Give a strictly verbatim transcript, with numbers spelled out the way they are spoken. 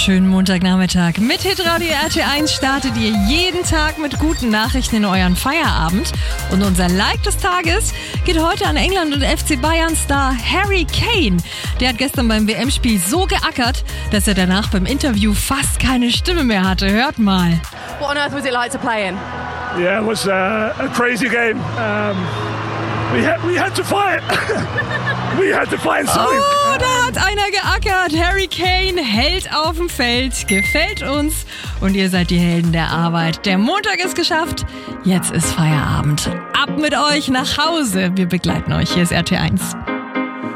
wunderschönen Montagnachmittag. Mit Hitradio R T eins startet ihr jeden Tag mit guten Nachrichten in euren Feierabend. Und unser Like des Tages geht heute an England und F C Bayern-Star Harry Kane. Der hat gestern beim W M-Spiel so geackert, dass er danach beim Interview fast keine Stimme mehr hatte. Hört mal. What on earth was it like to play in? Yeah, it was uh, a crazy game. Um, we had we had to fight. we had to find something. Oh, da hat einer geackert. Harry Kane hält auf dem Feld, gefällt uns und ihr seid die Helden der Arbeit. Der Montag ist geschafft, jetzt ist Feierabend. Ab mit euch nach Hause. Wir begleiten euch. Hier ist R T eins.